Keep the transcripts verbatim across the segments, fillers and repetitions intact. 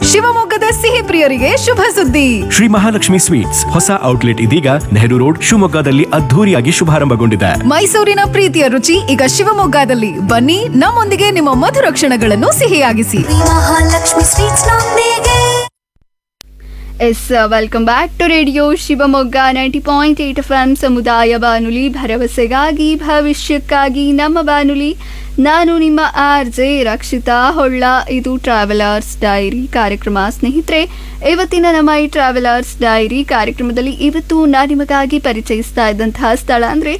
ಶಿವಮೊಗ್ಗದ ಸಿಹಿ ಪ್ರಿಯರಿಗೆ ಶುಭ ಸುದ್ದಿ. ಶ್ರೀ ಮಹಾಲಕ್ಷ್ಮಿ ಸ್ವೀಟ್ಸ್ ಹೊಸ ಔಟ್ಲೆಟ್ ಇದೀಗ ನೆಹರು ರೋಡ್ ಶಿವಮೊಗ್ಗದಲ್ಲಿ ಅದ್ಧೂರಿಯಾಗಿ ಶುಭಾರಂಭಗೊಂಡಿದೆ. ಮೈಸೂರಿನ ಪ್ರೀತಿಯ ರುಚಿ ಈಗ ಶಿವಮೊಗ್ಗದಲ್ಲಿ. ಬನ್ನಿ, ನಮ್ಮೊಂದಿಗೆ ನಿಮ್ಮ ಮಧುರ ಕ್ಷಣಗಳನ್ನು ಸಿಹಿಯಾಗಿಸಿ. ಮಹಾಲಕ್ಷ್ಮಿ ಸ್ವೀಟ್ಸ್ ನೊಂದಿಗೆ. S welcome back to radio Shivamogga ninety point eight F M ಸಮುದಾಯ ಬಾನುಲಿ, ಭರವಸೆಗಾಗಿ ಭವಿಷ್ಯಕ್ಕಾಗಿ ನಮ್ಮ ಬಾನುಲಿ. ನಾನು ನಿಮ್ಮ ಆರ್ ಜೆ ರಕ್ಷಿತಾ ಹೊಳ್ಳ. ಇದು ಟ್ರಾವೆಲರ್ಸ್ ಡೈರಿ ಕಾರ್ಯಕ್ರಮ. ಸ್ನೇಹಿತರೆ, ಇವತ್ತಿನ ನಮ್ಮ ಈ ಟ್ರಾವೆಲರ್ಸ್ ಡೈರಿ ಕಾರ್ಯಕ್ರಮದಲ್ಲಿ ಇವತ್ತು ನಾನು ನಿಮಗಾಗಿ ಪರಿಚಯಿಸ್ತಾ ಇದ್ದಂತಹ ಸ್ಥಳ ಅಂದರೆ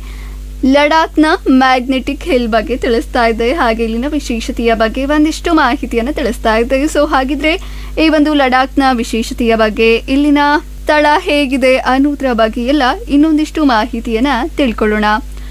ಲಡಾಖ್ನ ಮ್ಯಾಗ್ನೆಟಿಕ್ ಹಿಲ್ ಬಗ್ಗೆ ತಿಳಿಸ್ತಾ ಇದ್ದೆ. ಹಾಗೆ ಇಲ್ಲಿನ ವಿಶೇಷತೆಯ ಬಗ್ಗೆ ಒಂದಿಷ್ಟು ಮಾಹಿತಿಯನ್ನು ತಿಳಿಸ್ತಾ ಇದ್ದೆ. ಸೊ ಹಾಗಿದ್ರೆ ಈ ಒಂದು ಲಡಾಖ್ನ ವಿಶೇಷತೆಯ ಬಗ್ಗೆ, ಇಲ್ಲಿನ ಸ್ಥಳ ಹೇಗಿದೆ ಅನ್ನೋದ್ರ ಬಗ್ಗೆ ಎಲ್ಲ ಇನ್ನೊಂದಿಷ್ಟು ಮಾಹಿತಿಯನ್ನ ತಿಳ್ಕೊಳ್ಳೋಣ.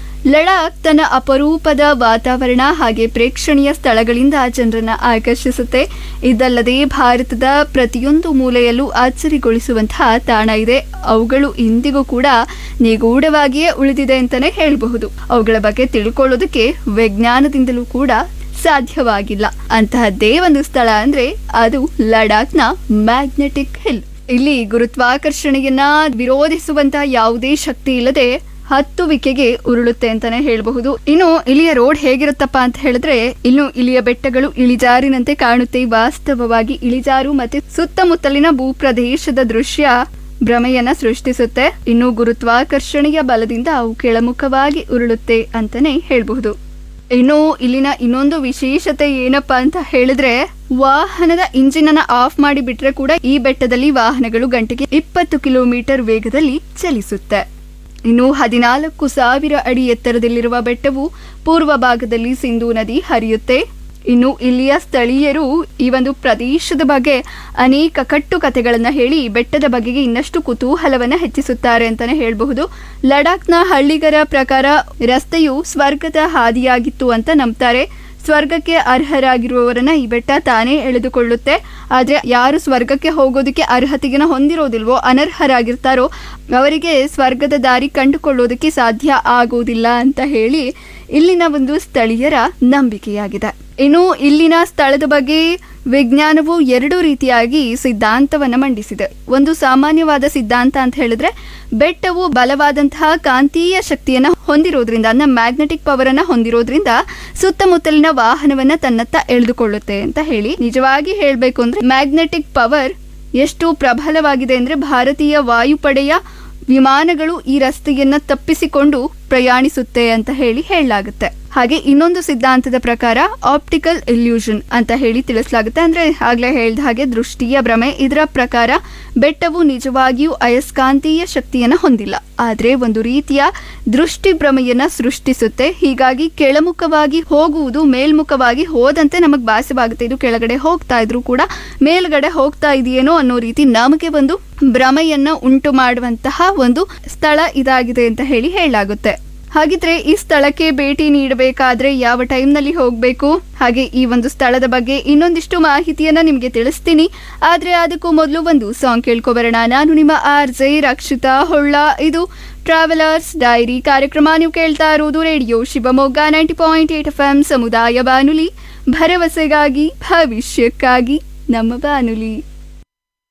ಲಡಾಖ್ ತನ್ನ ಅಪರೂಪದ ವಾತಾವರಣ ಹಾಗೆ ಪ್ರೇಕ್ಷಣೀಯ ಸ್ಥಳಗಳಿಂದ ಜನರನ್ನ ಆಕರ್ಷಿಸುತ್ತೆ. ಇದಲ್ಲದೆ ಭಾರತದ ಪ್ರತಿಯೊಂದು ಮೂಲೆಯಲ್ಲೂ ಅಚ್ಚರಿಗೊಳಿಸುವಂತಹ ತಾಣ ಇದೆ. ಅವುಗಳು ಇಂದಿಗೂ ಕೂಡ ನಿಗೂಢವಾಗಿಯೇ ಉಳಿದಿದೆ ಅಂತಾನೆ ಹೇಳಬಹುದು. ಅವುಗಳ ಬಗ್ಗೆ ತಿಳ್ಕೊಳ್ಳೋದಕ್ಕೆ ವಿಜ್ಞಾನದಿಂದಲೂ ಕೂಡ ಸಾಧ್ಯವಾಗಿಲ್ಲ. ಅಂತಹದ್ದೇ ಒಂದು ಸ್ಥಳ ಅಂದ್ರೆ ಅದು ಲಡಾಖ್ನ ಮ್ಯಾಗ್ನೆಟಿಕ್ ಹಿಲ್. ಇಲ್ಲಿ ಗುರುತ್ವಾಕರ್ಷಣೆಯನ್ನ ವಿರೋಧಿಸುವಂತಹ ಯಾವುದೇ ಶಕ್ತಿ ಇಲ್ಲದೆ ಹತ್ತುವಿಕೆಗೆ ಉರುಳುತ್ತೆ ಅಂತಾನೆ ಹೇಳಬಹುದು. ಇನ್ನು ಇಲ್ಲಿಯ ರೋಡ್ ಹೇಗಿರುತ್ತಪ್ಪ ಅಂತ ಹೇಳಿದ್ರೆ, ಇನ್ನು ಇಲ್ಲಿಯ ಬೆಟ್ಟಗಳು ಇಳಿಜಾರಿನಂತೆ ಕಾಣುತ್ತೆ. ವಾಸ್ತವವಾಗಿ ಇಳಿಜಾರು ಮತ್ತೆ ಸುತ್ತಮುತ್ತಲಿನ ಭೂಪ್ರದೇಶದ ದೃಶ್ಯ ಭ್ರಮೆಯನ್ನ ಸೃಷ್ಟಿಸುತ್ತೆ. ಇನ್ನು ಗುರುತ್ವಾಕರ್ಷಣೆಯ ಬಲದಿಂದ ಅವು ಕೆಳಮುಖವಾಗಿ ಉರುಳುತ್ತೆ ಅಂತಾನೆ ಹೇಳಬಹುದು. ಇನ್ನು ಇಲ್ಲಿನ ಇನ್ನೊಂದು ವಿಶೇಷತೆ ಏನಪ್ಪಾ ಅಂತ ಹೇಳಿದ್ರೆ, ವಾಹನದ ಇಂಜಿನ್ ಅನ್ನ ಆಫ್ ಮಾಡಿ ಬಿಟ್ರೆ ಕೂಡ ಈ ಬೆಟ್ಟದಲ್ಲಿ ವಾಹನಗಳು ಗಂಟೆಗೆ ಇಪ್ಪತ್ತು ಕಿಲೋಮೀಟರ್ ವೇಗದಲ್ಲಿ ಚಲಿಸುತ್ತೆ. ಇನ್ನು ಹದಿನಾಲ್ಕು ಸಾವಿರ ಅಡಿ ಎತ್ತರದಲ್ಲಿರುವ ಬೆಟ್ಟವು ಪೂರ್ವ ಭಾಗದಲ್ಲಿ ಸಿಂಧೂ ನದಿ ಹರಿಯುತ್ತೆ. ಇನ್ನು ಇಲ್ಲಿಯ ಸ್ಥಳೀಯರು ಈ ಒಂದು ಪ್ರದೇಶದ ಬಗ್ಗೆ ಅನೇಕ ಕಟ್ಟುಕತೆಗಳನ್ನ ಹೇಳಿ ಬೆಟ್ಟದ ಬಗೆಗೆ ಇನ್ನಷ್ಟು ಕುತೂಹಲವನ್ನ ಹೆಚ್ಚಿಸುತ್ತಾರೆ ಅಂತಾನೆ ಹೇಳಬಹುದು. ಲಡಾಖ್ನ ಹಳ್ಳಿಗರ ಪ್ರಕಾರ ರಸ್ತೆಯು ಸ್ವರ್ಗದ ಹಾದಿಯಾಗಿತ್ತು ಅಂತ ನಂಬ್ತಾರೆ. ಸ್ವರ್ಗಕ್ಕೆ ಅರ್ಹರಾಗಿರುವವರನ್ನ ಈ ಬೆಟ್ಟ ತಾನೇ ಎಳೆದುಕೊಳ್ಳುತ್ತೆ. ಆದ್ರೆ ಯಾರು ಸ್ವರ್ಗಕ್ಕೆ ಹೋಗೋದಕ್ಕೆ ಅರ್ಹತೆಗೆ ಹೊಂದಿರೋದಿಲ್ವೋ, ಅನರ್ಹರಾಗಿರ್ತಾರೋ ಅವರಿಗೆ ಸ್ವರ್ಗದ ದಾರಿ ಕಂಡುಕೊಳ್ಳೋದಕ್ಕೆ ಸಾಧ್ಯ ಆಗೋದಿಲ್ಲ ಅಂತ ಹೇಳಿ ಇಲ್ಲಿನ ಒಂದು ಸ್ಥಳೀಯರ ನಂಬಿಕೆಯಾಗಿದೆ. ಇನ್ನು ಇಲ್ಲಿನ ಸ್ಥಳದ ಬಗ್ಗೆ ವಿಜ್ಞಾನವು ಎರಡು ರೀತಿಯಾಗಿ ಸಿದ್ಧಾಂತವನ್ನ ಮಂಡಿಸಿದೆ. ಒಂದು ಸಾಮಾನ್ಯವಾದ ಸಿದ್ಧಾಂತ ಅಂತ ಹೇಳಿದ್ರೆ, ಬೆಟ್ಟವು ಬಲವಾದಂತಹ ಕಾಂತೀಯ ಶಕ್ತಿಯನ್ನ ಹೊಂದಿರೋದ್ರಿಂದ, ಅಂದ್ರೆ ಮ್ಯಾಗ್ನೆಟಿಕ್ ಪವರ್ ಅನ್ನ ಹೊಂದಿರೋದ್ರಿಂದ ಸುತ್ತಮುತ್ತಲಿನ ವಾಹನವನ್ನ ತನ್ನತ್ತ ಎಳೆದುಕೊಳ್ಳುತ್ತೆ ಅಂತ ಹೇಳಿ. ನಿಜವಾಗಿ ಹೇಳ್ಬೇಕು ಅಂದ್ರೆ ಮ್ಯಾಗ್ನೆಟಿಕ್ ಪವರ್ ಎಷ್ಟು ಪ್ರಬಲವಾಗಿದೆ ಅಂದ್ರೆ ಭಾರತೀಯ ವಾಯುಪಡೆಯ ವಿಮಾನಗಳು ಈ ರಸ್ತೆಯನ್ನ ತಪ್ಪಿಸಿಕೊಂಡು ಪ್ರಯಾಣಿಸುತ್ತೆ ಅಂತ ಹೇಳಿ ಹೇಳಲಾಗುತ್ತೆ. ಹಾಗೆ ಇನ್ನೊಂದು ಸಿದ್ಧಾಂತದ ಪ್ರಕಾರ ಆಪ್ಟಿಕಲ್ ಇಲ್ಯೂಷನ್ ಅಂತ ಹೇಳಿ ತಿಳಿಸಲಾಗುತ್ತೆ. ಅಂದ್ರೆ ಆಗ್ಲೇ ಹೇಳಿದ ಹಾಗೆ ದೃಷ್ಟಿಯ ಭ್ರಮೆ. ಇದರ ಪ್ರಕಾರ ಬೆಟ್ಟವು ನಿಜವಾಗಿಯೂ ಅಯಸ್ಕಾಂತೀಯ ಶಕ್ತಿಯನ್ನ ಹೊಂದಿಲ್ಲ, ಆದ್ರೆ ಒಂದು ರೀತಿಯ ದೃಷ್ಟಿ ಭ್ರಮೆಯನ್ನ ಸೃಷ್ಟಿಸುತ್ತೆ. ಹೀಗಾಗಿ ಕೆಳಮುಖವಾಗಿ ಹೋಗುವುದು ಮೇಲ್ಮುಖವಾಗಿ ಹೋದಂತೆ ನಮಗ್ ಭಾಸವಾಗುತ್ತೆ. ಇದು ಕೆಳಗಡೆ ಹೋಗ್ತಾ ಇದ್ರು ಕೂಡ ಮೇಲ್ಗಡೆ ಹೋಗ್ತಾ ಇದೆಯೇನೋ ಅನ್ನೋ ರೀತಿ ನಮಗೆ ಒಂದು ಭ್ರಮೆಯನ್ನ ಉಂಟು ಮಾಡುವಂತಹ ಒಂದು ಸ್ಥಳ ಇದಾಗಿದೆ ಅಂತ ಹೇಳಿ ಹೇಳಲಾಗುತ್ತೆ. ಹಾಗಿದ್ರೆ ಈ ಸ್ಥಳಕ್ಕೆ ಭೇಟಿ ನೀಡಬೇಕಾದ್ರೆ ಯಾವ ಟೈಮ್ ನಲ್ಲಿ ಹೋಗ್ಬೇಕು, ಹಾಗೆ ಈ ಒಂದು ಸ್ಥಳದ ಬಗ್ಗೆ ಇನ್ನೊಂದಿಷ್ಟು ಮಾಹಿತಿಯನ್ನ ನಿಮ್ಗೆ ತಿಳಿಸ್ತೀನಿ. ಆದ್ರೆ ಅದಕ್ಕೂ ಮೊದಲು ಒಂದು ಸಾಂಗ್ ಕೇಳ್ಕೊಬರೋಣ. ನಾನು ನಿಮ್ಮ ಆರ್ ಜೆ ರಕ್ಷಿತಾ ಹೊಳ್ಳ. ಇದು ಟ್ರಾವೆಲರ್ಸ್ ಡೈರಿ ಕಾರ್ಯಕ್ರಮ. ನೀವು ಕೇಳ್ತಾ ಇರೋದು radio Shivamogga ninety point eight F M ಸಮುದಾಯ ಬಾನುಲಿ, ಭರವಸೆಗಾಗಿ ಭವಿಷ್ಯಕ್ಕಾಗಿ ನಮ್ಮ ಬಾನುಲಿ.